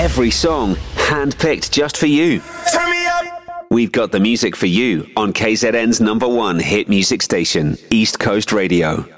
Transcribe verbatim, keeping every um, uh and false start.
Every song handpicked just for you. Turn me up. We've got the music for you on K Z N's number one hit music station, East Coast Radio.